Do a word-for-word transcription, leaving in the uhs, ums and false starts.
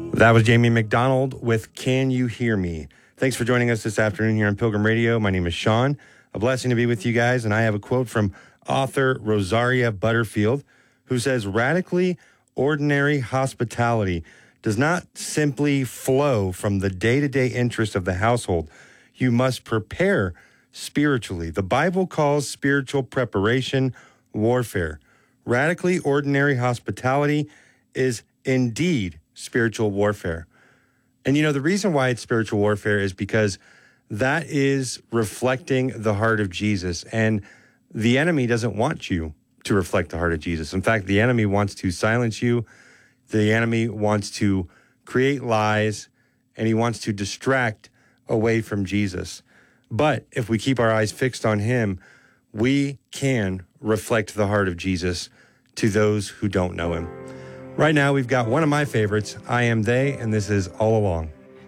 That was Jamie McDonald with Can You Hear Me? Thanks for joining us this afternoon here on Pilgrim Radio. My name is Sean. A blessing to be with you guys. And I have a quote from author Rosaria Butterfield, who says, radically ordinary hospitality does not simply flow from the day-to-day interest of the household. You must prepare spiritually. The Bible calls spiritual preparation warfare. Radically ordinary hospitality is indeed spiritual warfare. And you know, the reason why it's spiritual warfare is because that is reflecting the heart of Jesus. And the enemy doesn't want you to reflect the heart of Jesus. In fact, the enemy wants to silence you. The enemy wants to create lies, and he wants to distract away from Jesus. But if we keep our eyes fixed on him, we can reflect the heart of Jesus to those who don't know him. Right now, we've got one of my favorites, I Am They, and this is All Along.